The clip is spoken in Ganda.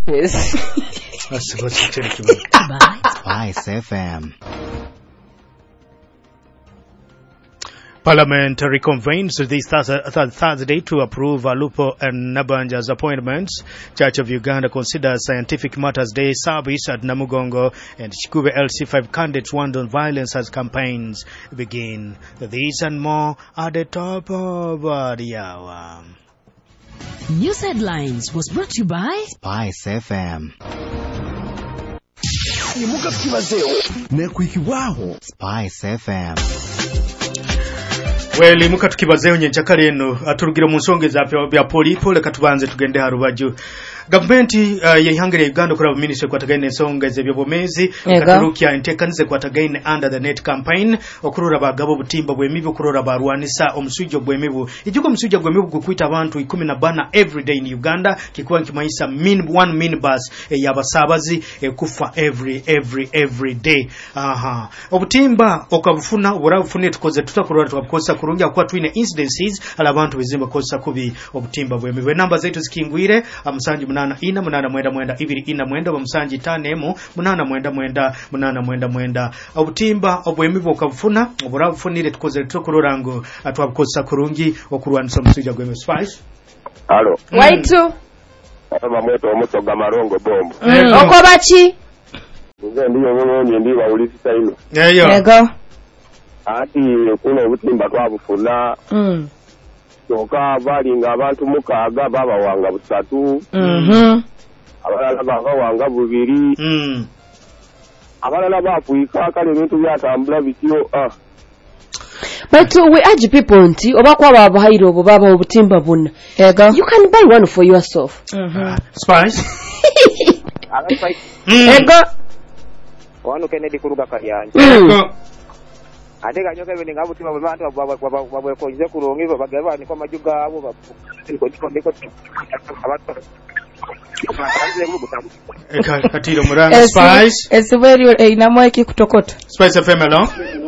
Yes. That's what you tell you. Spice FM. Parliament reconvenes this Thursday to approve Lupo and Nabanja's appointments. Church of Uganda considers Scientific Matters Day service at Namugongo, and Chikube LC5 candidates want on violence as campaigns begin. These and more at the top of the hour. News Headlines was brought to you by Spice FM. Spice FM. Well, muka tukibazeo nyenchakale eno aturugira mu nsonga bya polipo leka tubanze tugende harubaju. Gavumenti yehangere Uganda kuraba ministry kwatagaine ensonga z'ebyobomezi katurukia entekanze kwatagaine under the net campaign okurura bagabo butimba bwemibi okurura barwanisa omusujo bwemibu ijuko omusujo bwemibu gukwita abantu 14 every day in Uganda kikuwa nkimaisa one minibus yabasabazi kufa every day. Obutimba okabufuna oburabufunye tukoze tutakurura tukakosa kurungi akwa twine incidences ala abantu bizimba kosa kubi obutimba bwemibu. Namba zetu zikingwire amusanji munana ina munana mwenda ibiri ina mwenda bamusanji tanemu munana mwenda obutimba obwemibu okabufuna oburabufunire tukoze tukurorango atwabukosa kurungi okurwanisa omusujja gweme Spice. Halo. Waitu. Mweto omusoga marongo bombo. Okobachi. Nze ndiyo ngonyonye ndiba ulisisa ino. Yego. Ati kuno obutimba twabufuna. Toka balinga abantu mukaaga baba wanga busatu. Abalala baba wanga bubiri. Abalala bafuika kale bintu byatambula bityo. But we urge people nti obakwa babahairo obo baba obutimba buna. You can buy one for yourself. Spice. Ego. Wano Kennedy kuruga kayanja. Ate ganyoka bene ngabutima abantu babwekonze kurungi bagaba ni kwa majuga abo ndiko Katiro muranga Spice. Esuberi inamwa iki kutokota. Spice FM along.